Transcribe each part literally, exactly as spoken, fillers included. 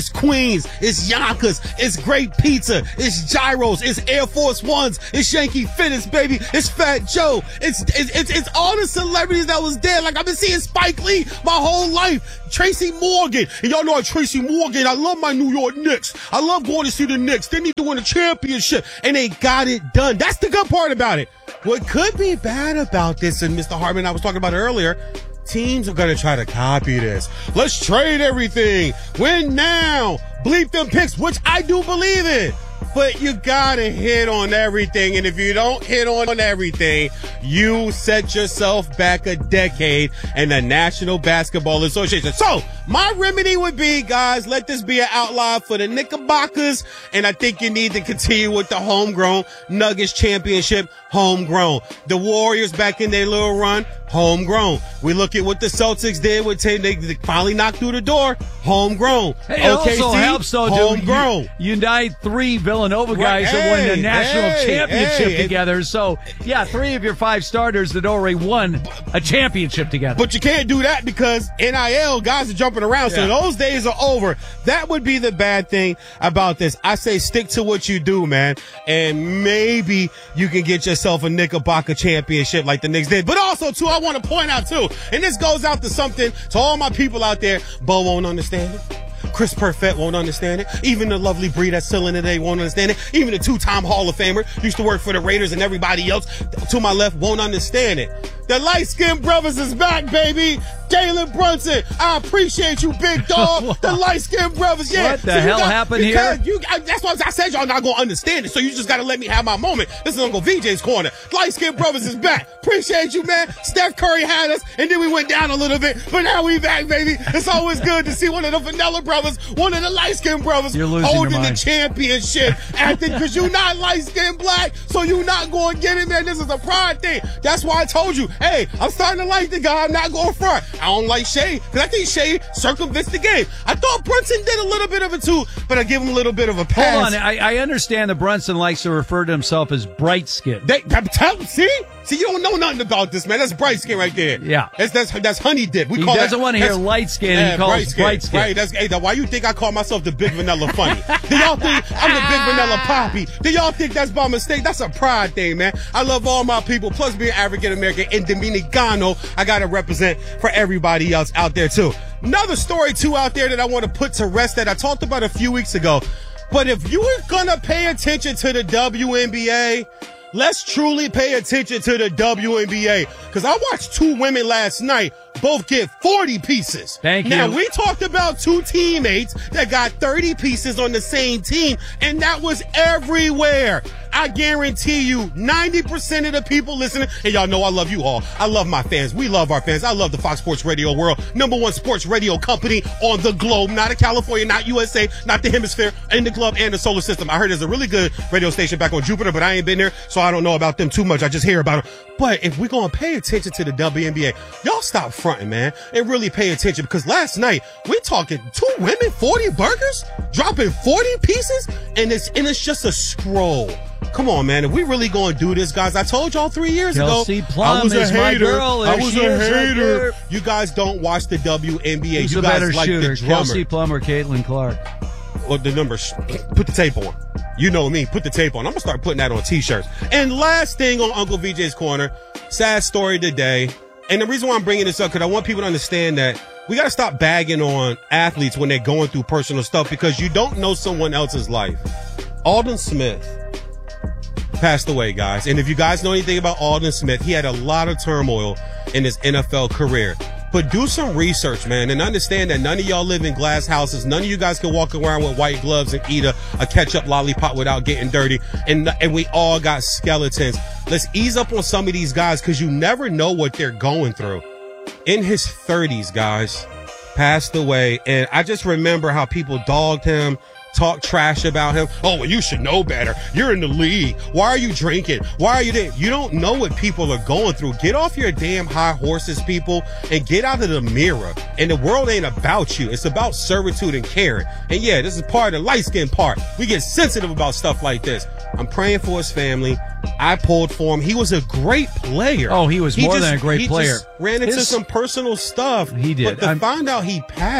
It's Queens, it's Yonkers, it's Great Pizza, it's Gyros, it's Air Force Ones, it's Yankee Fitness, baby, it's Fat Joe, it's, it's it's it's all the celebrities that was there. Like, I've been seeing Spike Lee my whole life, Tracy Morgan, and y'all know I'm Tracy Morgan. I love my New York Knicks. I love going to see the Knicks. They need to win a championship, and they got it done. That's the good part about it. What could be bad about this, and Mister Hartman, I was talking about it earlier, teams are going to try to copy this. Let's trade everything. Win now. Bleep them picks, which I do believe in. But you got to hit on everything. And if you don't hit on everything, you set yourself back a decade in the National Basketball Association. So my remedy would be, guys, let this be an outlier for the Knickerbockers. And I think you need to continue with the homegrown Nuggets championship, homegrown. The Warriors back in their little run, homegrown. We look at what the Celtics did with Tay. They finally knocked through the door, homegrown. Hey, it O K C, also helps, though, homegrown. to unite three Villanova guys Right. that won the Hey, national hey, championship hey. together. So, yeah, three of your five starters that already won a championship together. But you can't do that because N I L guys are jumping around. So Yeah. those days are over. That would be the bad thing about this. I say stick to what you do, man. And maybe you can get yourself a Knickerbocker championship like the Knicks did. But also, too, I want to point out, too, and this goes out to something to all my people out there. Bo won't understand it. Chris Perfett won't understand it. Even the lovely Bree that's still in today won't understand it. Even the two-time Hall of Famer, used to work for the Raiders, and everybody else to my left won't understand it. The light-skinned brothers is back, baby. Jalen Brunson, I appreciate you, big dog. The light-skinned brothers, yeah. What the So you hell got- happened because here? You, I, that's why I said y'all not going to understand it, so you just got to let me have my moment. This is Uncle V J's Corner. Light-skinned brothers is back. Appreciate you, man. Steph Curry had us, and then we went down a little bit, but now we back, baby. It's always good to see one of the Vanilla brothers, one of the light-skinned brothers You're losing your holding the mind. championship because you're not light-skinned black, so you're not going to get it, man. This is a pride thing. That's why I told you, hey, I'm starting to like the guy. I'm not going front. I don't like Shea because I think Shea circumvents the game. I thought Brunson did a little bit of it too, but I give him a little bit of a pass. Hold on. I, I understand that Brunson likes to refer to himself as bright skin. They, tell, see? See, you don't know nothing about this, man. That's bright skin right there. Yeah. That's that's, that's honey dip. We He call doesn't that, want to hear that's- light skin. Yeah, he calls it bright skin. Right. That's hey, that, why you think I call myself the Big Vanilla Funny? Do y'all think I'm the Big Vanilla Poppy? Do y'all think that's by mistake? That's a pride thing, man. I love all my people. Plus being African American and Dominicano, I gotta represent for everybody else out there too. Another story too out there that I want to put to rest that I talked about a few weeks ago. But if you are gonna pay attention to the W N B A, let's truly pay attention to the W N B A. Because I watched two women last night both get forty pieces. Thank you. Now, we talked about two teammates that got thirty pieces on the same team, and that was everywhere. I guarantee you, ninety percent of the people listening, and y'all know I love you all. I love my fans. We love our fans. I love the Fox Sports Radio world. Number one sports radio company on the globe. Not in California, not U S A, not the hemisphere, in the globe and the solar system. I heard there's a really good radio station back on Jupiter, but I ain't been there, so I don't know about them too much. I just hear about them. But if we're going to pay attention to the W N B A, y'all stop fronting, man, and really pay attention, because last night we're talking two women, forty burgers, dropping forty pieces, and it's and it's just a scroll. Come on, man. If we really going to do this, guys, I told y'all three years Kelsey ago, Plum I was a is my hater. girl. I There was she a is right hater. there. You guys don't watch the W N B A. Who's you the guys better like shooter, the drummer. Kelsey Plum or Caitlin Clark? Or the numbers. Put the tape on. You know me. Put the tape on. I'm going to start putting that on T-shirts. And last thing on Uncle V J's Corner, sad story today. And the reason why I'm bringing this up, because I want people to understand that we got to stop bagging on athletes when they're going through personal stuff, because you don't know someone else's life. Alden Smith passed away, guys. And if you guys know anything about Alden Smith, he had a lot of turmoil in his N F L career. But do some research, man, and understand that none of y'all live in glass houses. None of you guys can walk around with white gloves and eat a, a ketchup lollipop without getting dirty. And, and we all got skeletons. Let's ease up on some of these guys, because you never know what they're going through. In his thirties, guys, passed away. And I just remember how people dogged him, talk trash about him. Oh, well, you should know better. You're in the league. Why are you drinking? Why are you there? You don't know what people are going through. Get off your damn high horses, people, and get out of the mirror. And the world ain't about you. It's about servitude and caring. And yeah, this is part of the light skin part. We get sensitive about stuff like this. I'm praying for his family. I pulled for him. He was a great player. Oh, he was more than a great he player. Just ran into His- some personal stuff. He did. But to I'm- find out he passed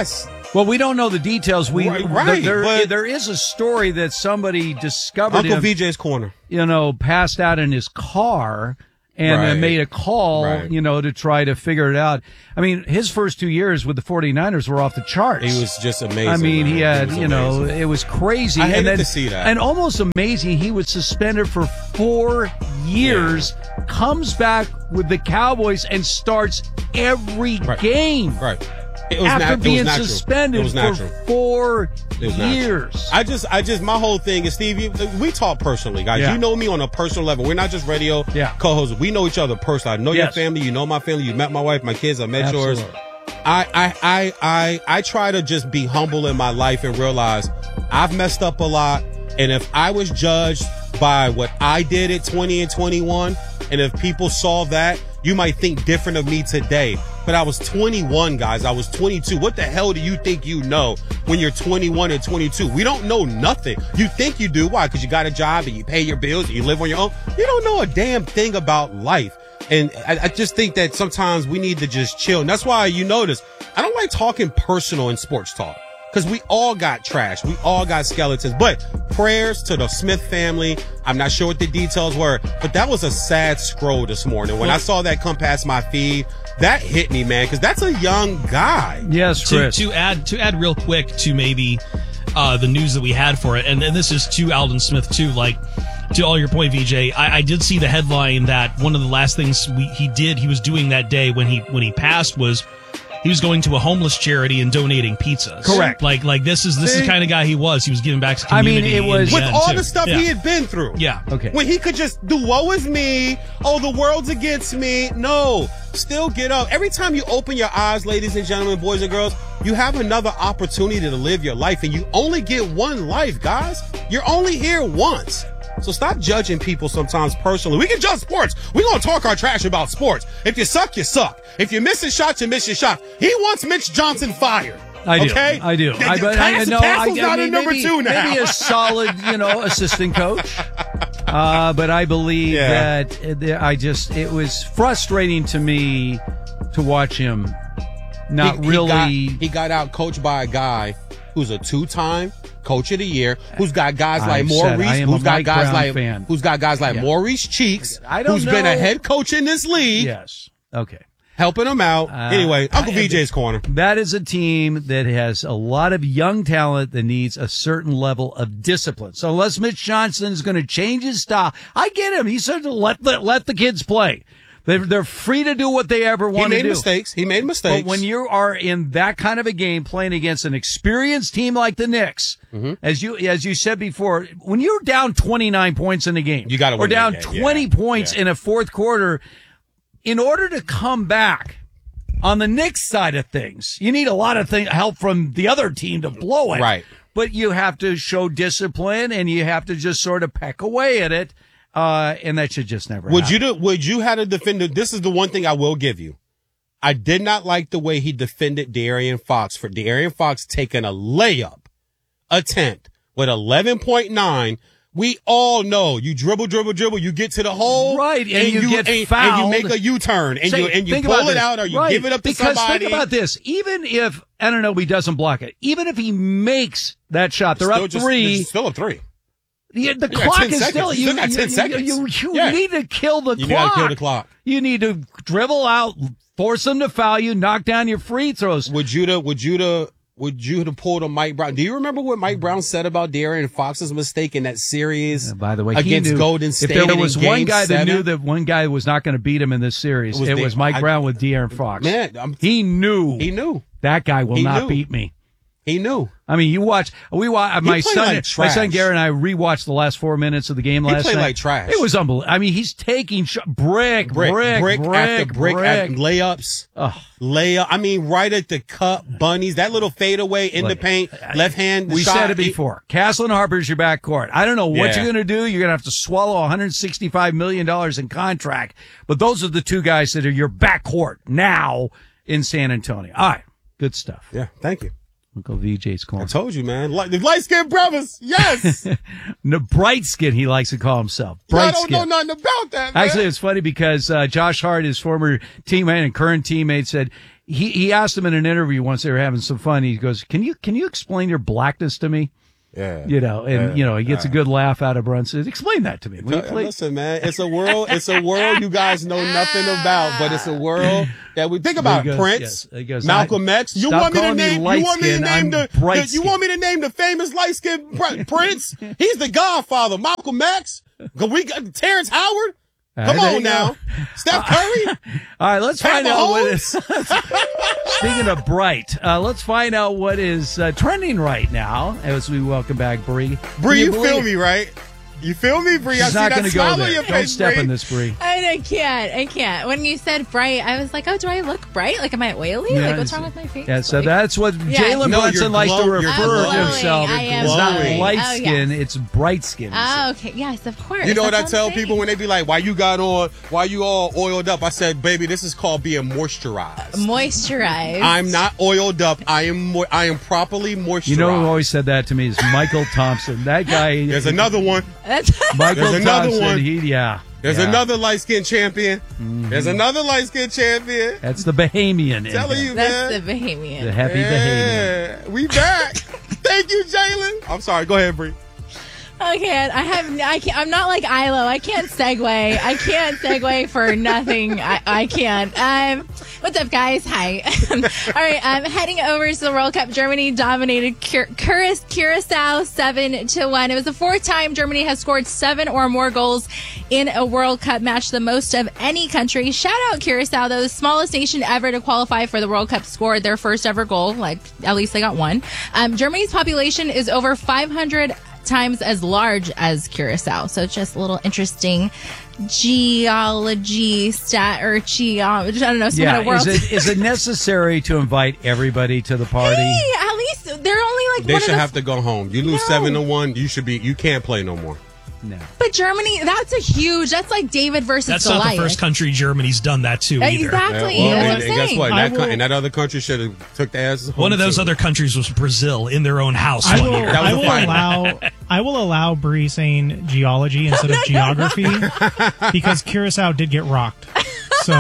Well, we don't know the details. We Right, right, there, but- there is a story that somebody discovered Uncle him, V J's corner. you know, passed out in his car and uh, Right. made a call, Right. you know, to try to figure it out. I mean, his first two years with the 49ers were off the charts. He was just amazing. I mean, man. he had, was you know, amazing. it was crazy. I and hated then, to see that. And almost amazing, he was suspended for four years, comes back with the Cowboys and starts every Right. game. Right. It was After nat- it was being natural. suspended It was for natural. four It was natural. years. I just, I just, my whole thing is, Steve, you, we talk personally, guys. Yeah. You know me on a personal level. We're not just radio Yeah. co-hosts. We know each other personally. I know your Yes. family. You know my family. You met my wife, my kids. I met yours. Absolutely. I, I, I, I, I try to just be humble in my life and realize I've messed up a lot. And if I was judged by what I did at twenty and twenty-one, and if people saw that, you might think different of me today. But I was twenty-one, guys. I was twenty-two. What the hell do you think you know when you're twenty-one and twenty-two? We don't know nothing. You think you do. Why? Because you got a job and you pay your bills and you live on your own. You don't know a damn thing about life. And I, I just think that sometimes we need to just chill. And that's why you notice I don't like talking personal in sports talk. Because we all got trash. We all got skeletons. But prayers to the Smith family. I'm not sure what the details were, but that was a sad scroll this morning. When I saw that come past my feed, that hit me, man, because that's a young guy. Yes, to, Chris. to add to add real quick to maybe uh, the news that we had for it, and, and this is to Alden Smith too. Like to all your point, V J, I, I did see the headline that one of the last things we, he did, he was doing that day when he when he passed was. He was going to a homeless charity and donating pizzas. Correct. Like, like this is this is See? the kind of guy he was. He was giving back to I mean, community. it was- in With end, all too. the stuff yeah. he had been through. Yeah. Okay. When he could just do woe is me. Oh, the world's against me. No. Still get up. Every time you open your eyes, ladies and gentlemen, boys and girls, you have another opportunity to live your life. And you only get one life, guys. You're only here once. So stop judging people sometimes personally. We can judge sports. We're going to talk our trash about sports. If you suck, you suck. If you miss a shot, you miss your shot. He wants Mitch Johnson fired. I do. Okay? I do. The- I, the but I Cass- know. I, Castle's I not mean, a number maybe, two now. maybe a solid, you know, assistant coach. Uh, but I believe Yeah. that uh, I just it was frustrating to me to watch him not he, really. He got, he got out coached by a guy who's a two-time coach of the year, who's got guys like I've said Maurice, I am a who's got Mike guys Brown like fan. who's got guys like Yeah. Maurice Cheeks, I don't who's been a know. head coach in this league, Yes. Okay. helping him out. Uh, anyway, Uncle I- V J's corner. That is a team that has a lot of young talent that needs a certain level of discipline. So unless Mitch Johnson is going to change his style, I get him. He said to let the, let the kids play. They're, they're free to do what they ever He want to made do. mistakes. He made mistakes. But when you are in that kind of a game playing against an experienced team like the Knicks, Mm-hmm. as you as you said before, when you're down twenty-nine points in the game, You gotta or win that down game. twenty Yeah. points Yeah. in a fourth quarter, in order to come back on the Knicks side of things, you need a lot of thing, help from the other team to blow it. Right. But you have to show discipline and you have to just sort of peck away at it. Uh, and that should just never Would happen. you do, would you have to defend it? This is the one thing I will give you. I did not like the way he defended De'Aaron Fox for De'Aaron Fox taking a layup attempt with eleven point nine. We all know you dribble, dribble, dribble. You get to the hole, Right, and you get and, fouled. and you make a U-turn, and Say, you and you think pull about it this. out, or you Right, give it up to because somebody. think about this. Even if Anunoby doesn't block it, even if he makes that shot, they're Still up just- three. they're still up three. The, the You got clock ten is seconds. still You you. still got ten you, seconds. You, you Yeah. need to kill the You clock. gotta kill the clock. You need to dribble out, force them to foul you, knock down your free throws. Would you to would you to would you to pull to Mike Brown? Do you remember what Mike Brown said about De'Aaron Fox's mistake in that series? Uh, By the way, he against knew, Golden State, if there was in one Game guy seven, that knew that one guy was not going to beat him in this series, It was it De- was Mike I- Brown with De'Aaron Fox. Man, I'm- he knew. he knew. That guy will He not knew. beat me. He knew. I mean, you watch. We watch. My played son, like my trash. son Garrett and I rewatched the last four minutes of the game He last played night. like trash. It was unbelievable. I mean, he's taking sh- brick, brick, brick, brick, after brick, brick. after layups, Ugh. layup. I mean, right at the cup, bunnies. That little fadeaway in the Like, paint, left hand. We shot. said it before. Castle and Harper's your backcourt. I don't know what Yeah. you're going to do. You're going to have to swallow one hundred sixty-five million dollars in contract. But those are the two guys that are your backcourt now in San Antonio. All right. Good stuff. Yeah, thank you. Uncle V J's I corner. told you, man. Like, the light skinned brothers. Yes. No, bright skin, he likes to call himself. Bright I don't skin. know nothing about that, man. Actually, it's funny because uh, Josh Hart, his former teammate and current teammate, said he, he asked him in an interview once they were having some fun. He goes, can you, can you explain your blackness to me? Yeah. You know, and, yeah. you know, he gets All a good laugh out of Brunson. Explain that to me. Will you please? Listen, man, it's a world, it's a world you guys know nothing about, but it's a world that we think about. He goes, Prince, yes, he goes, Malcolm X. You stop want me to calling me name, you light want me to skin, name I'm the, bright the you want me to name the famous light skinned Prince? He's the godfather. Malcolm X. We got Terrence Howard. Come Uh, on now. Steph Curry. All right, let's Pat find out what Mahomes? is. Speaking of bright, uh, let's find out what is uh, trending right now as we welcome back Bree. Bree, you believe- feel me, right? You feel me, Bree? I She's see not that going to smile go on there. your Don't face, step Bree. in this, Bree. I, I can't. I can't. When you said bright, I was like, oh, do I look bright? Like, am I oily? Yeah, like, what's it's- wrong with my face? Yeah, so Like- that's what Yeah. Jalen No, Brunson you're likes glow- to you're refer glowing. to himself. I am It's not glowing. light Oh, skin, yes. it's bright skin. Oh, okay. Yes, of course. You know what I That's tell I'm people when they be like, why you got on, why you all oiled up? I said, baby, this is called being moisturized. Moisturize. I'm not oiled up. I am mo- I am properly moisturized. You know who always said that to me is Michael Thompson. That guy. There's another one. That's Michael There's another Thompson. one. He, yeah. There's yeah. another light skinned champion. Mm-hmm. There's another light skinned champion. That's the Bahamian. in Telling him. you, That's man. the Bahamian. The happy Bahamian. Yeah, we back. Thank you, Jalen. I'm sorry. Go ahead, Bree. I can't. I have. I can't. I'm not like Ilo. I can't segue. I can't segue for nothing. I, I can't. Um, what's up, guys? Hi. All right. I'm heading over to the World Cup. Germany dominated Cur- Cur- Curacao seven to one. It was the fourth time Germany has scored seven or more goals in a World Cup match, the most of any country. Shout out Curacao, though, the smallest nation ever to qualify for the World Cup, scored their first ever goal. Like, at least they got one. Um, Germany's population is over five hundred times as large as Curacao. So it's just a little interesting geology stat or geology. I don't know, some Yeah, kind of world. is it is it necessary to invite everybody to the party? Hey, at least they're only like They one should of the, have to go home. You lose No. seven to one. You should be. You can't play no more. No. But Germany, that's a huge. That's like David versus That's Goliath. not the first country Germany's done that to either. Exactly. Yeah, well, That's and, what I'm and guess saying. what? I That, co- will- and that other country should have took the asses home. One of those too. other countries was Brazil in their own house I one will, year. That was I a will fight. allow I will allow Bree saying geology instead of geography because Curacao did get rocked. So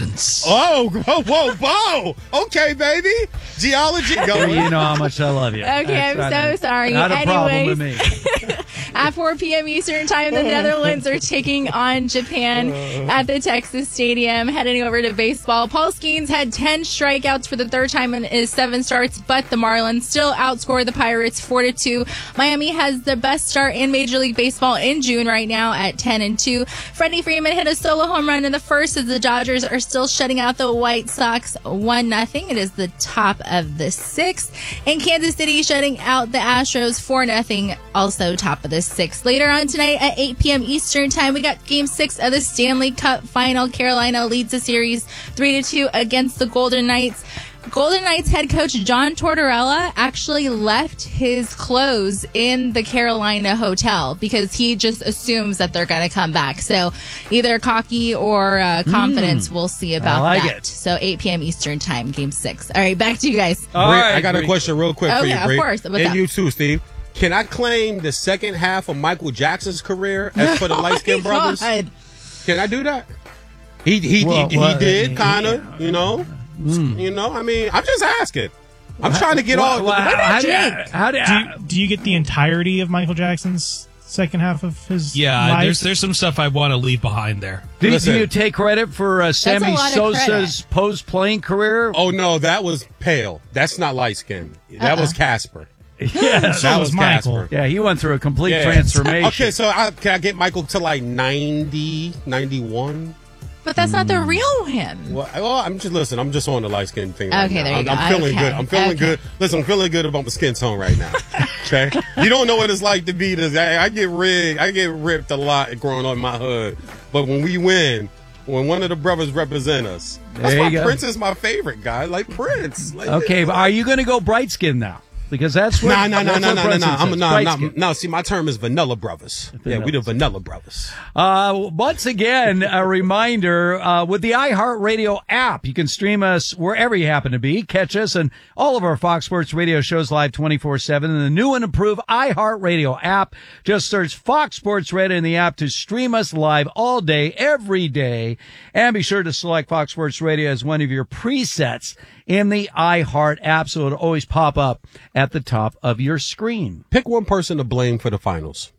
Oh, whoa, whoa, whoa. Okay, baby. Geology Well, going. you know how much I love you. Okay, That's I'm not so a- sorry. Not a problem Anyways. with me. At four p.m. Eastern Time, the Netherlands are taking on Japan at the Texas Stadium. Heading over to baseball, Paul Skeens had ten strikeouts for the third time in his seven starts, but the Marlins still outscored the Pirates four to two. Miami has the best start in Major League Baseball in June right now at ten and two. Freddie Freeman hit a solo home run in the first as the Dodgers are still shutting out the White Sox one nothing. It is the top of the sixth. And Kansas City shutting out the Astros four nothing, also top of the sixth. Later on tonight at eight p.m. Eastern Time, we got Game six of the Stanley Cup Final. Carolina leads the series three to two against the Golden Knights. Golden Knights head coach John Tortorella actually left his clothes in the Carolina hotel because he just assumes that they're going to come back. So either cocky or uh, confidence, we'll see about like that. it. So eight p.m. Eastern Time, Game six. All right, back to you guys. All Bree, right, I got a Bree. question real quick Oh, for you, yeah, of Bree. course. What's and up? you too, Steve. Can I claim the second half of Michael Jackson's career as for the light skinned Oh my brothers? God. Can I do that? He he Well, he, well, he did uh, kind of, you know. You know, I mean, I'm just asking. I'm trying to get all. Well, how do, Jake? how do, do you, do you get the entirety of Michael Jackson's second half of his Yeah, life? there's there's some stuff I want to leave behind there. do, Listen. do you take credit for uh, Sammy lot of Sosa's post-playing career? Oh no, that was pale. That's not light skin. That was Casper. yeah. So that was was Michael. Casper. Yeah, he went through a complete Yeah. transformation. Okay, so I, can I get Michael to like ninety, ninety-one? But that's not the real him. Well, well, I'm just listen. I'm just on the light skin thing. Right Okay, now. there you I'm, go. I'm feeling Okay, good. I'm feeling okay. good. Listen, I'm feeling good about my skin tone right now. Okay, you don't know what it's like to be this. I, I get rigged. I get ripped a lot growing up in my hood. But when we win, when one of the brothers represent us, that's There why you go. Prince is my favorite guy. Like Prince. Like, Okay, but are you going to go bright skin now? because that's what. No, no, no, that's no, what no, no, Brunson no. I'm says. no, Bright no, skin. no. See, my term is vanilla brothers. Yeah, we the vanilla brothers. Uh, once again, a reminder, uh, with the iHeartRadio app, you can stream us wherever you happen to be. Catch us and all of our Fox Sports Radio shows live twenty-four seven in the new and improved iHeartRadio app. Just search Fox Sports Radio in the app to stream us live all day, every day. And be sure to select Fox Sports Radio as one of your presets in the iHeart app, so it'll always pop up at the top of your screen. Pick one person to blame for the finals.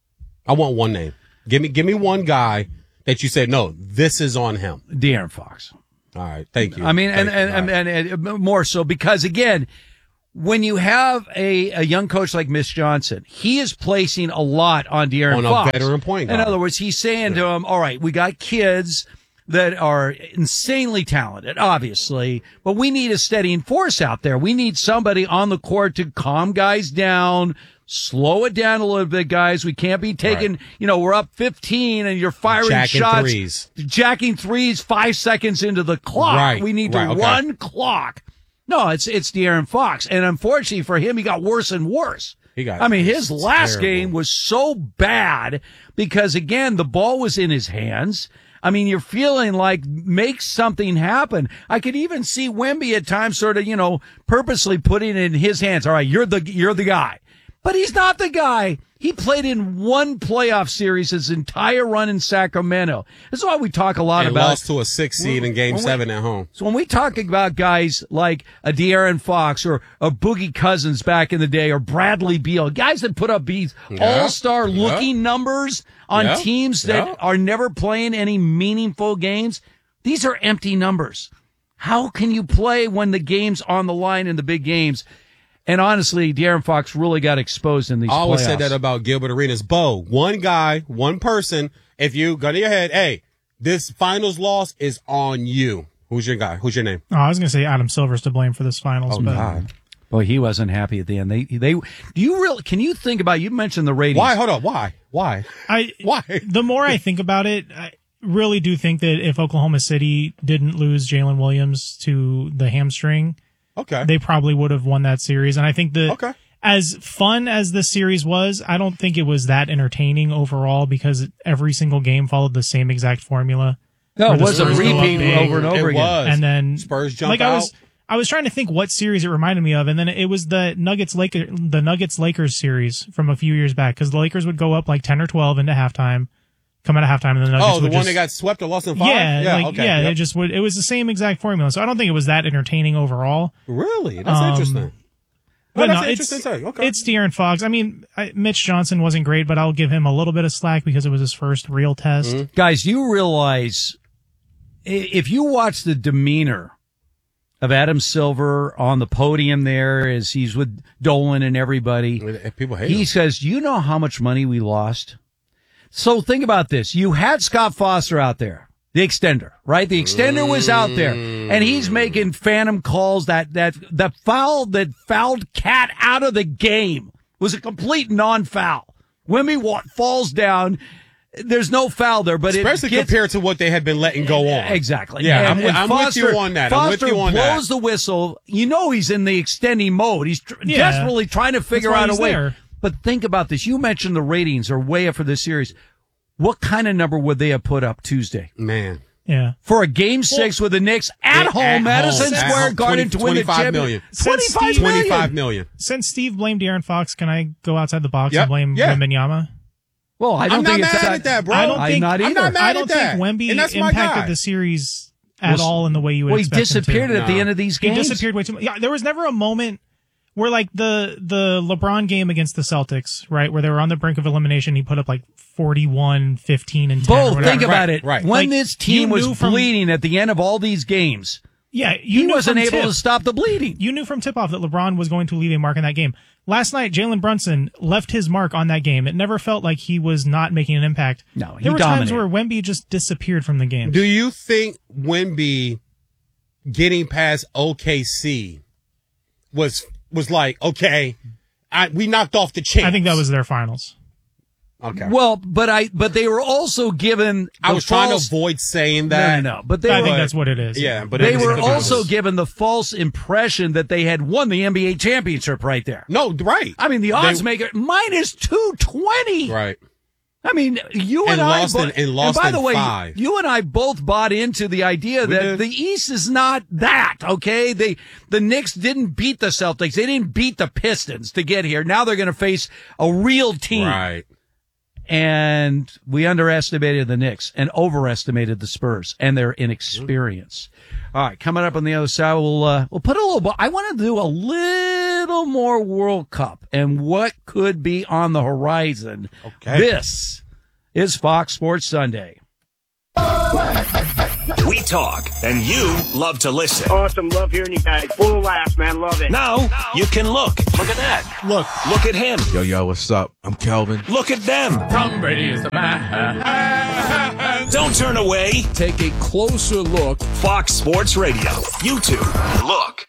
I want one name. Give me, give me one guy that you say, no, this is on him. De'Aaron Fox. All right. Thank you. I mean, and, Thank you. and, and, and, and more so because, again, when you have a, a young coach like Mitch Johnson, he is placing a lot on De'Aaron On a Fox. veteran point In guard. other words, he's saying to him, all right, we got kids that are insanely talented, obviously, but we need a steadying force out there. We need somebody on the court to calm guys down, slow it down a little bit, guys. We can't be taking, Right. you know, we're up fifteen and you're firing Jacking shots, threes. jacking threes five seconds into the clock. Right. We need to Right, okay. run clock. No, it's it's De'Aaron Fox, and unfortunately for him, he got worse and worse. He got I mean, his it's last terrible. game was so bad because again, the ball was in his hands. I mean, you're feeling like make something happen. I could even see Wemby at times sort of, you know, purposely putting it in his hands. All right, you're the you're the guy. But he's not the guy. He played in one playoff series his entire run in Sacramento. That's why we talk a lot And about lost to a six seed in game when we- seven at home. So when we talk about guys like a De'Aaron Fox or a Boogie Cousins back in the day or Bradley Beal, guys that put up these Yeah. all-star looking Yeah. numbers on Yeah. teams that Yeah. are never playing any meaningful games, these are empty numbers. How can you play when the game's on the line in the big games? And honestly, De'Aaron Fox really got exposed in these I always playoffs. said that about Gilbert Arenas. Bo, one guy, one person. If you go to your head, hey, this finals loss is on you. Who's your guy? Who's your name? Oh, I was going to say Adam Silver's to blame for this finals, Oh, but God. Boy, he wasn't happy at the end. They, they, do you really, can you think about, you mentioned the ratings. Why? Hold on. Why? Why? I Why? the more I think about it, I really do think that if Oklahoma City didn't lose Jalen Williams to the hamstring, Okay. they probably would have won that series. And I think that Okay. as fun as this series was, I don't think it was that entertaining overall because every single game followed the same exact formula. No, Where it the was a Spurs go up repeat big. over and over It again. was. And then Spurs jump like I was out. I was trying to think what series it reminded me of, and then it was the Nuggets Laker the Nuggets Lakers series from a few years back because the Lakers would go up like ten or twelve into halftime, come out of halftime, and the Nuggets Oh, the would one just, that got swept or lost in five? yeah, like, okay. yeah, Yep. it just would. It was the same exact formula, so I don't think it was that entertaining overall. Really? That's Um, interesting. But Oh, that's no, an it's interesting take. Okay. it's De'Aaron Fox. I mean, I, Mitch Johnson wasn't great, but I'll give him a little bit of slack because it was his first real test. Mm-hmm. Guys, do you realize i- if you watch the demeanor of Adam Silver on the podium there as he's with Dolan and everybody, If people hate he him. says, do you know how much money we lost? So think about this. You had Scott Foster out there, the extender, right? The extender was out there and he's making phantom calls. That, that, that foul that fouled Cat out of the game was a complete non-foul. Wemby wa- falls down. There's no foul there, but Especially it gets, compared to what they had been letting go on. Exactly. Yeah, And- I'm, with- and I'm Foster, with you on that. I'm with Foster you on blows that. the whistle. You know he's in the extending mode. He's tr- Yeah. desperately trying to figure why out a he's way. there. But think about this. You mentioned the ratings are way up for this series. What kind of number would they have put up Tuesday Man. Yeah. for a game six with the Knicks at At home, home, Madison at Square home, Garden to win the twenty-five championship? million. twenty-five Since million. twenty-five million. Since Steve blamed De'Aaron Fox, can I go outside the box Yep. and blame Yeah. Wembanyama? Well, I don't I'm think not it's mad that, at that, bro. I don't I'm think- not I'm either. not mad I at don't that. think Wemby And that's my impacted guy. the series at Well, all in the way you would well, he expect him to. disappeared at the No. end of these He games. disappeared way too much. Yeah, there was never a moment where like the the LeBron game against the Celtics, right, where they were on the brink of elimination. He put up like forty-one, fifteen, and ten. or Bo, whatever. think about Right, it. right. When Like, this team you was knew from- bleeding at the end of all these games, Yeah, you he knew wasn't from able tip, to stop the bleeding. You knew from tip-off that LeBron was going to leave a mark in that game. Last night, Jalen Brunson left his mark on that game. It never felt like he was not making an impact. No, he there were times dominated. where Wemby just disappeared from the game. Do you think Wemby getting past O K C was was like, okay, I, we knocked off the champ? I think that was their finals. Okay. Well, but I, but they were also given. I was trying to false, avoid saying that. No, no, no. But they I were, think that's what it is. Yeah, but they it were is- also given the false impression that they had won the N B A championship right there. No, right. I mean, the odds They- maker minus two twenty. Right. I mean, you and, And I. lost bo- in- and lost by the in way, five. you and I both bought into the idea We that did. the East is not that. Okay, they the Knicks didn't beat the Celtics. They didn't beat the Pistons to get here. Now they're going to face a real team. Right. And we underestimated the Knicks and overestimated the Spurs and their inexperience. All right, coming up on the other side, we'll uh, we'll put a little. I want to do a little more World Cup and what could be on the horizon. Okay. This is Fox Sports Sunday. We talk, and you love to listen. Awesome. Love hearing you guys. Full of laughs, man. Love it. Now you can look. Look at that. Look. Look at him. Yo, yo, what's up? I'm Kelvin. Look at them. Tom Brady is the man. Don't turn away. Take a closer look. Fox Sports Radio. YouTube. Look.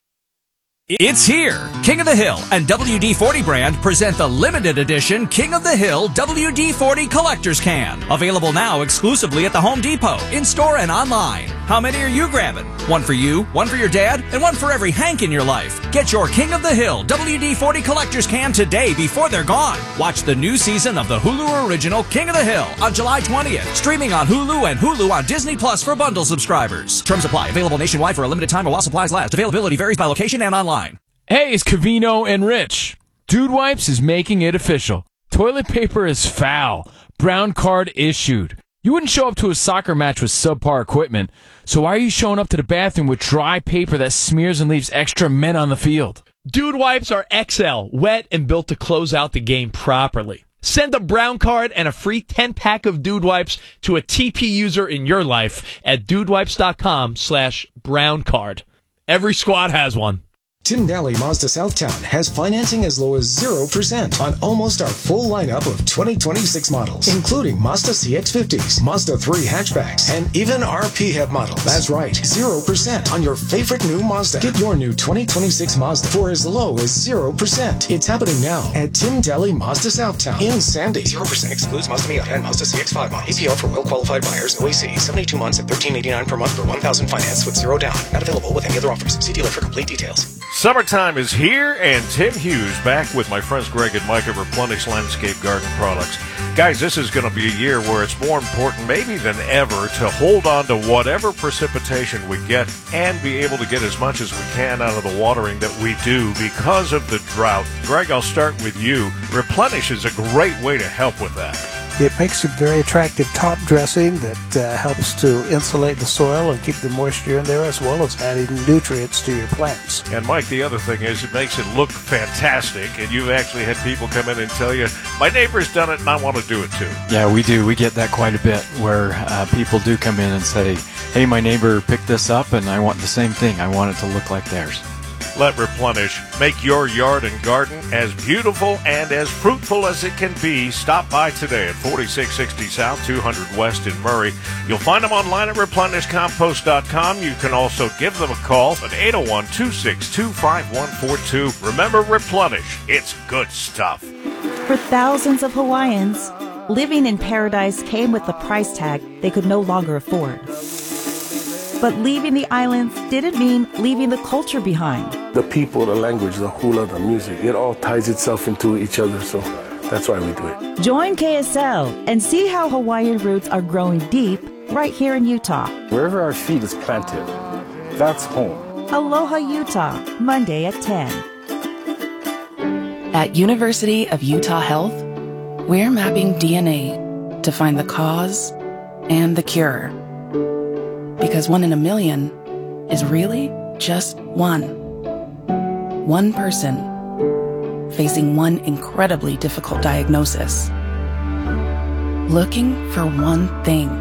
It's here. King of the Hill and W D forty brand present the limited edition King of the Hill W D forty Collector's Can. Available now exclusively at the Home Depot, in-store and online. How many are you grabbing? One for you, one for your dad, and one for every Hank in your life. Get your King of the Hill W D forty Collector's Can today before they're gone. Watch the new season of the Hulu original King of the Hill on July twentieth. Streaming on Hulu and Hulu on Disney Plus for bundle subscribers. Terms apply. Available nationwide for a limited time or while supplies last. Availability varies by location and online. Hey, it's Cavino and Rich. Dude Wipes is making it official. Toilet paper is foul. Brown card issued. You wouldn't show up to a soccer match with subpar equipment, so why are you showing up to the bathroom with dry paper that smears and leaves extra men on the field? Dude Wipes are X L, wet and built to close out the game properly. Send a brown card and a free ten-pack of Dude Wipes to a T P user in your life at dudewipes.com slash brown card. Every squad has one. Tim Daly Mazda Southtown has financing as low as zero percent on almost our full lineup of twenty twenty-six models, including Mazda C X fifties, Mazda three hatchbacks, and even our P HEV models. That's right, zero percent on your favorite new Mazda. Get your new twenty twenty-six Mazda for as low as zero percent. It's happening now at Tim Daly Mazda Southtown in Sandy. zero percent excludes Mazda Miata and Mazda C X five models. A P R for well-qualified buyers. O A C, seventy-two months at thirteen eighty-nine per month for one thousand finance with zero down. Not available with any other offers. See dealer for complete details. Summertime is here, and Tim Hughes back with my friends Greg and Mike at Replenish Landscape Garden Products. Guys, this is going to be a year where it's more important maybe than ever to hold on to whatever precipitation we get and be able to get as much as we can out of the watering that we do because of the drought. Greg, I'll start with you. Replenish is a great way to help with that. It makes a very attractive top dressing that uh, helps to insulate the soil and keep the moisture in there, as well as adding nutrients to your plants. And Mike, the other thing is it makes it look fantastic, and you've actually had people come in and tell you, my neighbor's done it and I want to do it too. Yeah, we do. We get that quite a bit where uh, people do come in and say, hey, my neighbor picked this up and I want the same thing. I want it to look like theirs. Let Replenish make your yard and garden as beautiful and as fruitful as it can be. Stop by today at forty-six sixty South, two hundred West in Murray. You'll find them online at replenish compost dot com. You can also give them a call at eight oh one, two six two, five one four two. Remember Replenish. It's good stuff. For thousands of Hawaiians, living in paradise came with a price tag they could no longer afford. But leaving the islands didn't mean leaving the culture behind. The people, the language, the hula, the music, it all ties itself into each other, so that's why we do it. Join K S L and see how Hawaiian roots are growing deep right here in Utah. Wherever our seed is planted, that's home. Aloha Utah, Monday at ten. At University of Utah Health, we're mapping D N A to find the cause and the cure. Because one in a million is really just one. One person facing one incredibly difficult diagnosis. Looking for one thing.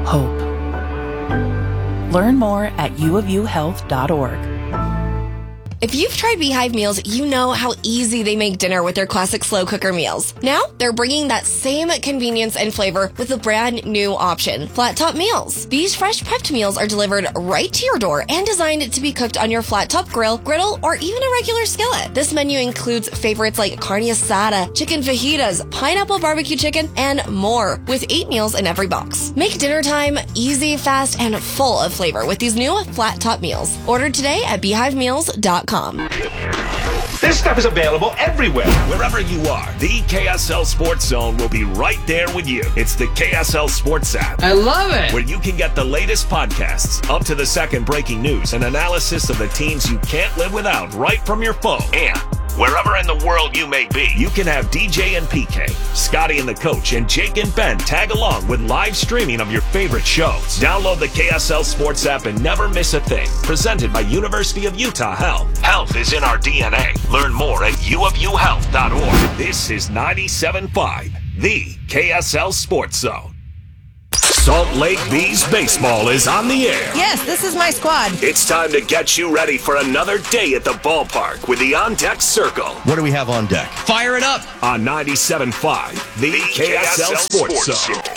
Hope. Learn more at u of u health dot org. If you've tried Beehive Meals, you know how easy they make dinner with their classic slow cooker meals. Now, they're bringing that same convenience and flavor with a brand new option, Flat Top Meals. These fresh prepped meals are delivered right to your door and designed to be cooked on your flat top grill, griddle, or even a regular skillet. This menu includes favorites like carne asada, chicken fajitas, pineapple barbecue chicken, and more, with eight meals in every box. Make dinner time easy, fast, and full of flavor with these new Flat Top Meals. Order today at beehive meals dot com. This stuff is available everywhere. Wherever you are, the K S L Sports Zone will be right there with you. It's the K S L Sports app. I love it. Where you can get the latest podcasts, up to the second breaking news, and analysis of the teams you can't live without right from your phone. And wherever in the world you may be, you can have D J and P K, Scotty and the Coach, and Jake and Ben tag along with live streaming of your favorite shows. Download the K S L Sports app and never miss a thing. Presented by University of Utah Health. Health is in our D N A. Learn more at u of u health dot org. This is ninety-seven point five, the K S L Sports Zone. Salt Lake Bees baseball is on the air. Yes, this is my squad. It's time to get you ready for another day at the ballpark with the On Deck Circle. What do we have on deck? Fire it up on ninety-seven point five, the, the K S L, K S L Sports, Sports Zone.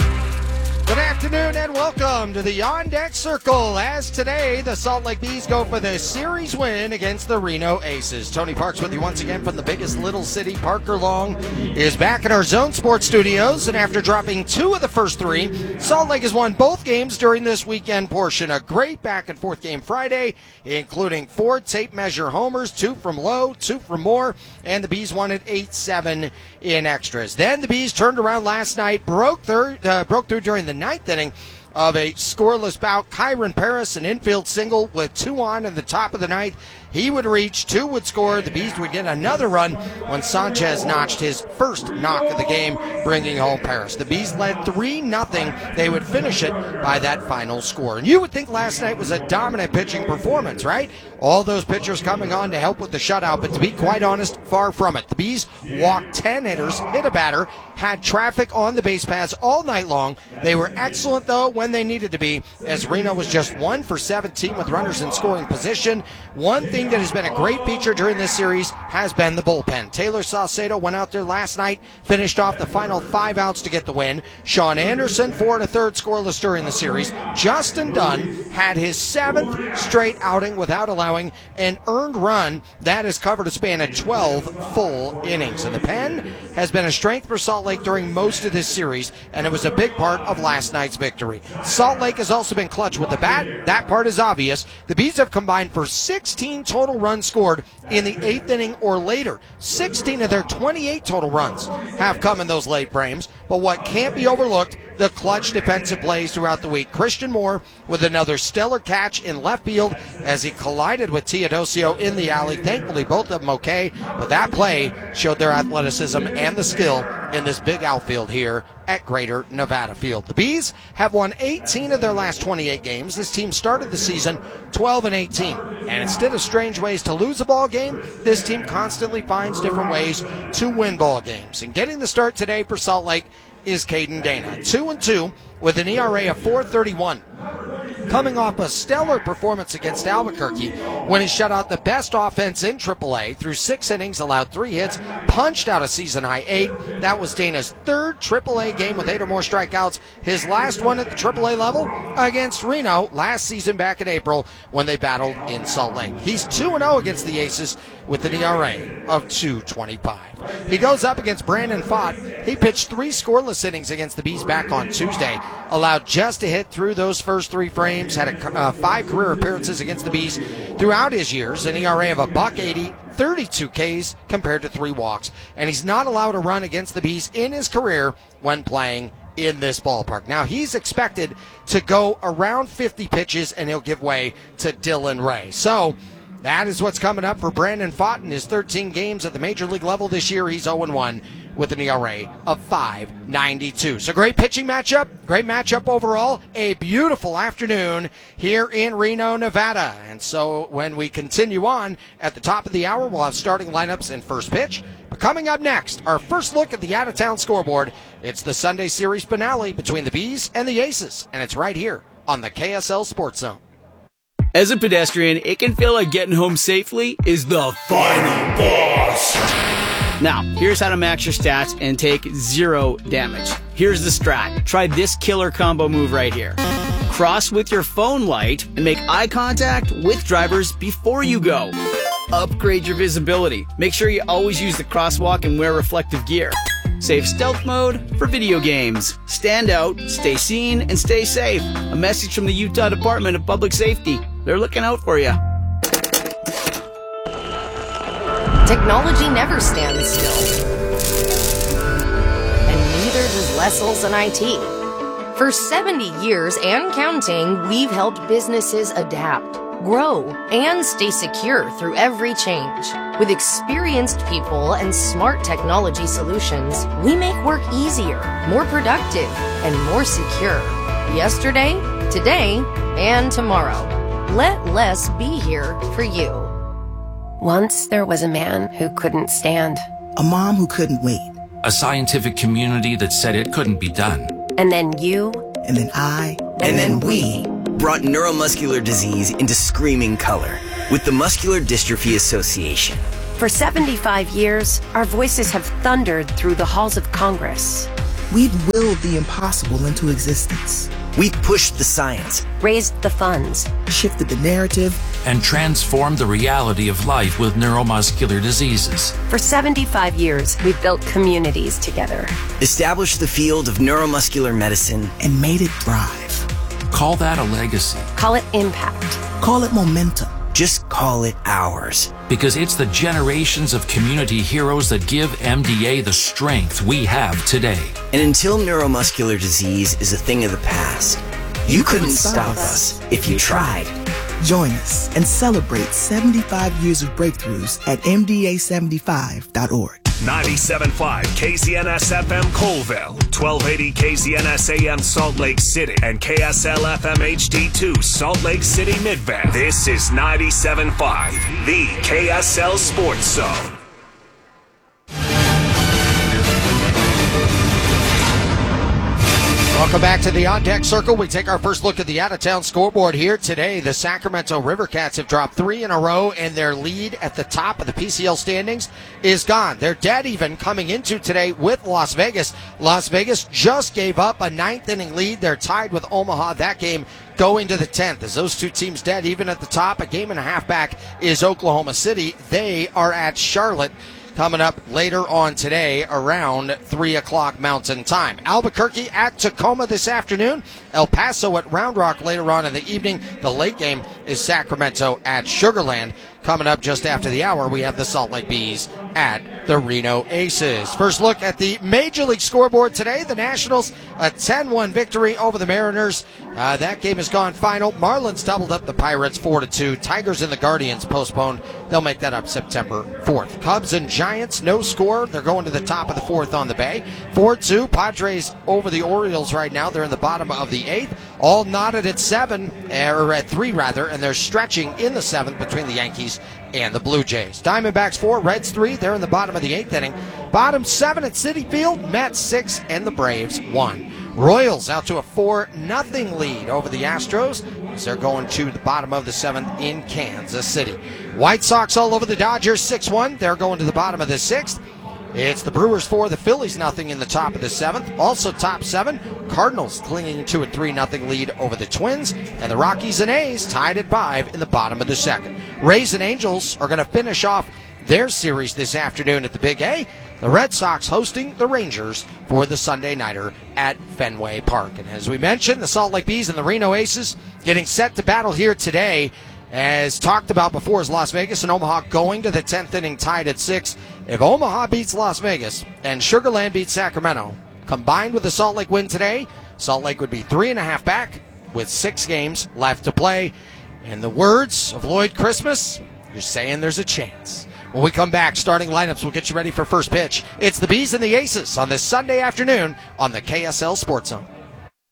Good afternoon and welcome to the On Deck Circle. As today, the Salt Lake Bees go for the series win against the Reno Aces. Tony Parks with you once again from the biggest little city. Parker Long is back in our Zone Sports studios, and after dropping two of the first three, Salt Lake has won both games during this weekend portion. A great back and forth game Friday, including four tape measure homers, two from Lowe, two from Moore, and the Bees won it eight seven in extras. Then the Bees turned around last night, broke through, uh, broke through during the ninth inning of a scoreless bout. Kyron Paris, an infield single with two on in the top of the ninth. He would reach, two would score. The Bees would get another run when Sanchez notched his first knock of the game, bringing home Paris. The Bees led three nothing. They would finish it by that final score. And you would think last night was a dominant pitching performance, right? All those pitchers coming on to help with the shutout, but to be quite honest, far from it. The Bees walked ten hitters, hit a batter, had traffic on the base paths all night long. They were excellent, though, when they needed to be, as Reno was just one for seventeen with runners in scoring position. One thing that has been a great feature during this series has been the bullpen. Taylor Saucedo went out there last night, finished off the final five outs to get the win. Sean Anderson, four and a third scoreless during the series. Justin Dunn had his seventh straight outing without allowing an earned run. That has covered a span of twelve full innings. And the pen has been a strength for Salt Lake during most of this series, and it was a big part of last night's victory. Salt Lake has also been clutch with the bat. That part is obvious. The Bees have combined for sixteen total runs scored in the eighth inning or later. sixteen of their twenty-eight total runs have come in those late frames. But what can't be overlooked, the clutch defensive plays throughout the week. Christian Moore with another stellar catch in left field as he collided with Teodosio in the alley. Thankfully, both of them okay, but that play showed their athleticism and the skill in this big outfield here at Greater Nevada Field. The Bees have won eighteen of their last twenty-eight games. This team started the season twelve and eighteen. And instead of strange ways to lose a ball game, this team constantly finds different ways to win ball games. And getting the start today for Salt Lake is Caden Dana. Two and two with an E R A of four thirty-one. Coming off a stellar performance against Albuquerque when he shut out the best offense in triple A through six innings, allowed three hits, punched out a season-high eight. That was Dana's third triple A game with eight or more strikeouts. His last one at the triple A level against Reno last season back in April when they battled in Salt Lake. He's two and oh against the Aces with an E R A of two twenty-five. He goes up against Brandon Fott. He pitched three scoreless innings against the Bees back on Tuesday, allowed just a hit through those first three frames, had a, uh, five career appearances against the Bees throughout his years, an E R A of a buck eighty, thirty-two Ks compared to three walks, and he's not allowed a run against the Bees in his career when playing in this ballpark. Now, he's expected to go around fifty pitches, and he'll give way to Dylan Ray. So that is what's coming up for Brandon Fott in his thirteen games at the major league level this year. He's oh and one with an E R A of five ninety-two. So great pitching matchup, great matchup overall. A beautiful afternoon here in Reno, Nevada. And so when we continue on at the top of the hour, we'll have starting lineups and first pitch. But coming up next, our first look at the out-of-town scoreboard. It's the Sunday series finale between the Bees and the Aces, and it's right here on the K S L Sports Zone. As a pedestrian, it can feel like getting home safely is the final boss. Now, here's how to max your stats and take zero damage. Here's the strat. Try this killer combo move right here. Cross with your phone light and make eye contact with drivers before you go. Upgrade your visibility. Make sure you always use the crosswalk and wear reflective gear. Save stealth mode for video games. Stand out, stay seen, and stay safe. A message from the Utah Department of Public Safety. They're looking out for you. Technology never stands still. And neither does Lessel's and I T. For seventy years and counting, we've helped businesses adapt, grow, and stay secure through every change. With experienced people and smart technology solutions, we make work easier, more productive, and more secure. Yesterday, today, and tomorrow. Let less be here for you. Once there was a man who couldn't stand. A mom who couldn't wait. A scientific community that said it couldn't be done. And then you. And then I. And then we brought neuromuscular disease into screaming color with the Muscular Dystrophy Association. For seventy-five years, our voices have thundered through the halls of Congress. We've willed the impossible into existence. We've pushed the science, raised the funds, shifted the narrative, and transformed the reality of life with neuromuscular diseases. For seventy-five years, we've built communities together, established the field of neuromuscular medicine, and made it thrive. Call that a legacy. Call it impact. Call it momentum. Just call it ours. Because it's the generations of community heroes that give M D A the strength we have today. And until neuromuscular disease is a thing of the past, you, you couldn't, couldn't stop us if you tried. Join us and celebrate seventy-five years of breakthroughs at M D A seventy-five dot org. ninety-seven point five K Z N S F M Colville, twelve eighty K Z N S A M Salt Lake City, and K S L F M H D two Salt Lake City Midvale. This is ninety-seven point five, the K S L Sports Zone. Welcome back to the On Deck Circle. We take our first look at the out-of-town scoreboard here today. The Sacramento Rivercats have dropped three in a row, and their lead at the top of the P C L standings is gone. They're dead even coming into today with Las Vegas. Las Vegas just gave up a ninth-inning lead. They're tied with Omaha. That game going to the tenth. As those two teams dead even at the top, a game and a half back is Oklahoma City. They are at Charlotte coming up later on today around three o'clock Mountain Time. Albuquerque at Tacoma this afternoon. El Paso at Round Rock later on in the evening. The late game is Sacramento at Sugar Land. Coming up just after the hour, we have the Salt Lake Bees at the Reno Aces. First look at the Major League scoreboard today. The Nationals, a ten one victory over the Mariners. Uh, that game has gone final. Marlins doubled up the Pirates four to two. Tigers and the Guardians postponed. They'll make that up September fourth. Cubs and Giants, no score. They're going to the top of the fourth on the Bay. four two. Padres over the Orioles right now. They're in the bottom of the eighth. All knotted at seven, or at three rather, and they're stretching in the seventh between the Yankees and the Blue Jays. Diamondbacks four, Reds three. They're in the bottom of the eighth inning. Bottom seven at Citi Field. Mets six, and the Braves one. Royals out to a four nothing lead over the Astros as they're going to the bottom of the seventh in Kansas City. White Sox all over the Dodgers six one. They're going to the bottom of the sixth. It's the Brewers four, the Phillies nothing in the top of the seventh. Also top seven, Cardinals clinging to a three nothing lead over the Twins. And the Rockies and A's tied at five in the bottom of the second. Rays and Angels are going to finish off their series this afternoon at the Big A. The Red Sox hosting the Rangers for the Sunday nighter at Fenway Park. And as we mentioned, the Salt Lake Bees and the Reno Aces getting set to battle here today. As talked about before, is Las Vegas and Omaha going to the tenth inning tied at six. If Omaha beats Las Vegas and Sugar Land beats Sacramento, combined with the Salt Lake win today, Salt Lake would be three and a half back with six games left to play. In the words of Lloyd Christmas, you're saying there's a chance. When we come back, starting lineups will get you ready for first pitch. It's the Bees and the Aces on this Sunday afternoon on the K S L Sports Zone.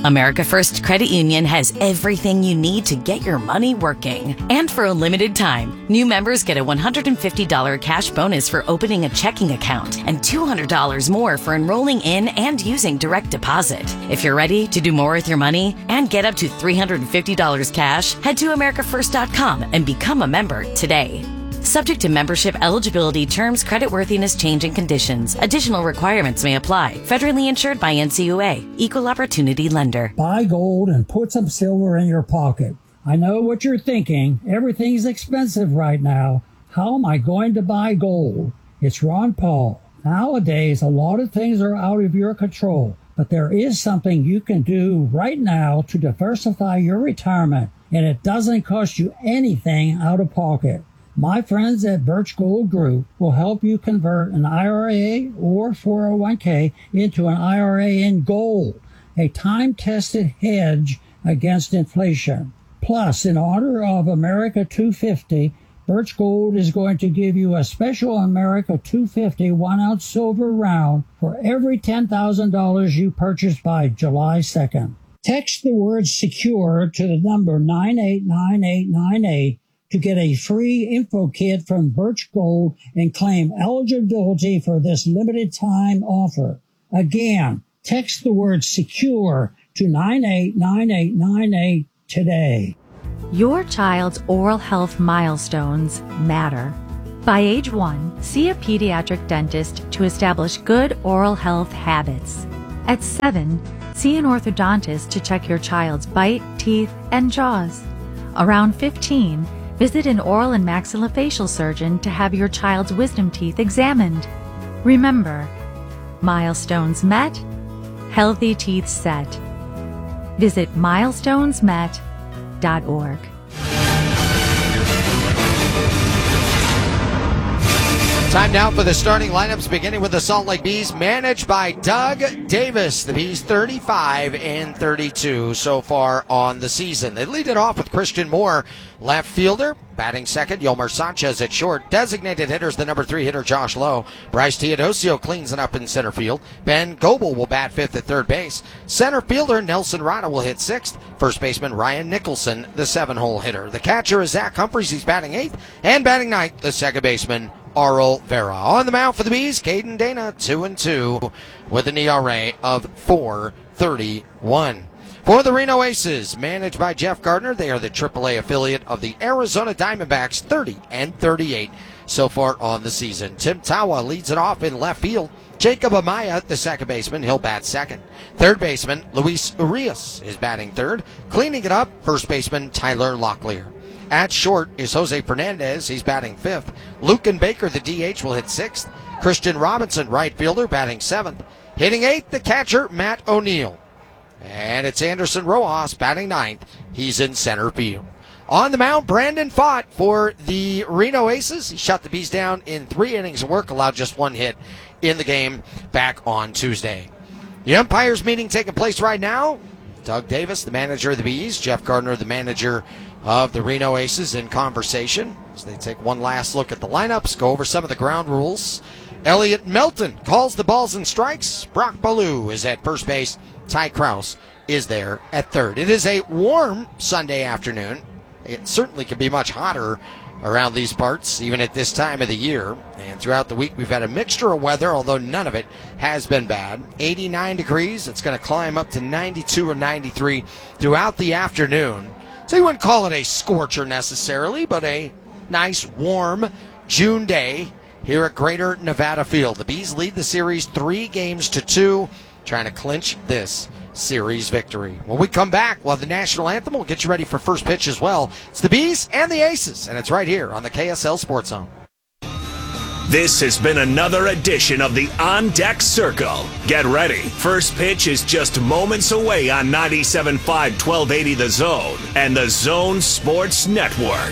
America First Credit Union has everything you need to get your money working. And for a limited time, new members get a one hundred fifty dollars cash bonus for opening a checking account and two hundred dollars more for enrolling in and using direct deposit. If you're ready to do more with your money and get up to three hundred fifty dollars cash, head to america first dot com and become a member today. Subject to membership eligibility, terms, creditworthiness, changing conditions. Additional requirements may apply. Federally insured by N C U A. Equal Opportunity Lender. Buy gold and put some silver in your pocket. I know what you're thinking. Everything's expensive right now. How am I going to buy gold? It's Ron Paul. Nowadays, a lot of things are out of your control, but there is something you can do right now to diversify your retirement, and it doesn't cost you anything out of pocket. My friends at Birch Gold Group will help you convert an I R A or four oh one k into an I R A in gold, a time-tested hedge against inflation. Plus, in honor of America two fifty, Birch Gold is going to give you a special America two fifty one-ounce silver round for every ten thousand dollars you purchase by July second. Text the word SECURE to the number nine eight nine eight nine eight to get a free info kit from Birch Gold and claim eligibility for this limited time offer. Again, text the word SECURE to nine eight nine eight nine eight today. Your child's oral health milestones matter. By age one, see a pediatric dentist to establish good oral health habits. At seven, see an orthodontist to check your child's bite, teeth, and jaws. Around fifteen, visit an oral and maxillofacial surgeon to have your child's wisdom teeth examined. Remember, milestones met, healthy teeth set. Visit milestones met dot org. Time now for the starting lineups, beginning with the Salt Lake Bees, managed by Doug Davis. The Bees thirty-five and thirty-two so far on the season. They lead it off with Christian Moore, left fielder. Batting second, Yolmer Sanchez at short. Designated hitters, the number three hitter, Josh Lowe. Bryce Teodosio cleans it up in center field. Ben Goebel will bat fifth at third base. Center fielder, Nelson Rada will hit sixth. First baseman, Ryan Nicholson, the seven-hole hitter. The catcher is Zach Humphreys. He's batting eighth. And batting ninth, the second baseman, Arl Vera. On the mound for the Bees, Caden Dana, two and two with an E R A of four thirty-one. For the Reno Aces, managed by Jeff Gardner, they are the triple A affiliate of the Arizona Diamondbacks, thirty and thirty-eight so far on the season. Tim Tawa leads it off in left field. Jacob Amaya, the second baseman, he'll bat second. Third baseman, Luis Urias is batting third. Cleaning it up, first baseman, Tyler Locklear. At short is Jose Fernandez. He's batting fifth. Lucan Baker, the D H, will hit sixth. Christian Robinson, right fielder, batting seventh. Hitting eighth, the catcher, Matt O'Neill. And it's Anderson Rojas batting ninth. He's in center field. On the mound, Brandon Pfaadt for the Reno Aces. He shut the Bees down in three innings of work, allowed just one hit in the game back on Tuesday. The umpires meeting taking place right now. Doug Davis, the manager of the Bees. Jeff Gardner, the manager of the Reno Aces, in conversation as they take one last look at the lineups, go over some of the ground rules. Elliot Melton calls the balls and strikes. Brock Ballou is at first base. Ty Krause is there at third. It is a warm Sunday afternoon. It certainly can be much hotter around these parts, even at this time of the year. And throughout the week, we've had a mixture of weather, although none of it has been bad. eighty-nine degrees. It's going to climb up to ninety-two or ninety-three throughout the afternoon. So you wouldn't call it a scorcher necessarily, but a nice, warm June day here at Greater Nevada Field. The Bees lead the series three games to two, trying to clinch this series victory. When we come back, we'll have the national anthem. We'll get you ready for first pitch as well. It's the Bees and the Aces, and it's right here on the K S L Sports Zone. This has been another edition of the On Deck Circle. Get ready. First pitch is just moments away on ninety-seven point five, twelve eighty The Zone and the Zone Sports Network.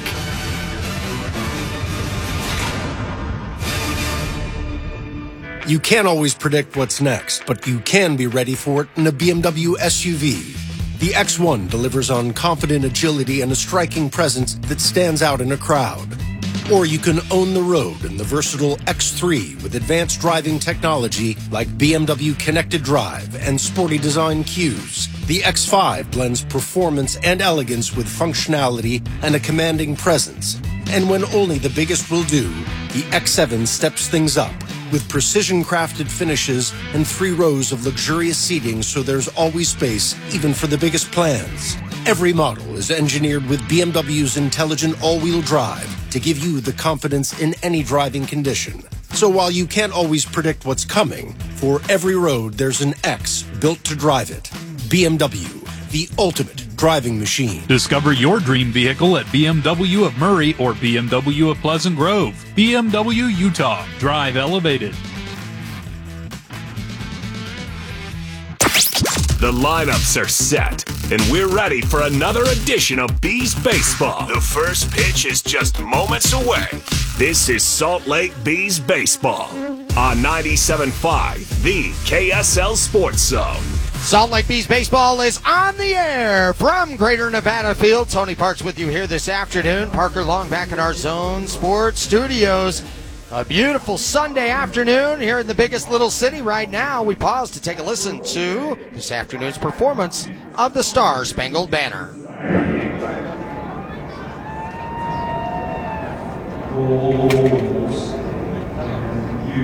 You can't always predict what's next, but you can be ready for it in a B M W S U V. The X one delivers on confident agility and a striking presence that stands out in a crowd. Or you can own the road in the versatile X three with advanced driving technology like B M W Connected Drive and sporty design cues. The X five blends performance and elegance with functionality and a commanding presence. And when only the biggest will do, the X seven steps things up with precision-crafted finishes and three rows of luxurious seating so there's always space, even for the biggest plans. Every model is engineered with B M W's intelligent all-wheel drive to give you the confidence in any driving condition. So while you can't always predict what's coming, for every road there's an X built to drive it. B M W, the ultimate driving machine. Discover your dream vehicle at B M W of Murray or B M W of Pleasant Grove. B M W Utah. Drive elevated. The lineups are set, and we're ready for another edition of Bees Baseball. The first pitch is just moments away. This is Salt Lake Bees Baseball on ninety-seven point five, the K S L Sports Zone. Salt Lake Bees Baseball is on the air from Greater Nevada Field. Tony Parks with you here this afternoon. Parker Long back in our Zone Sports Studios. A beautiful Sunday afternoon here in the biggest little city right now. We pause to take a listen to this afternoon's performance of the Star Spangled Banner.